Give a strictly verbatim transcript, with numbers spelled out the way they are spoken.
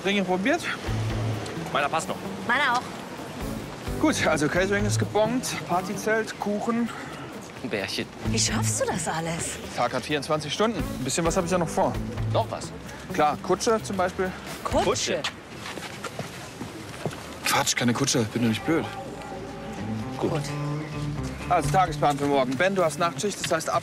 Ringe probiert? Meiner passt noch. Meiner auch. Gut, also Catering ist gebongt, Partyzelt, Kuchen. Ein Bärchen. Wie schaffst du das alles? Tag hat vierundzwanzig Stunden. Ein bisschen was habe ich ja noch vor. Noch was? Klar, Kutsche zum Beispiel. Kutsche. Quatsch, keine Kutsche. Bin doch nicht blöd. Gut. Also Tagesplan für morgen. Ben, du hast Nachtschicht, das heißt ab